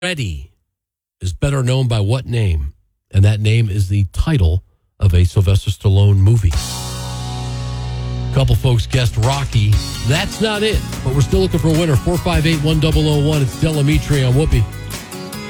Ready is better known by what name? And that name is the title of a Sylvester Stallone movie. A couple folks guessed Rocky. That's not it, but we're still looking for a winner. 458-1001. It's Delamitri on Whoopi.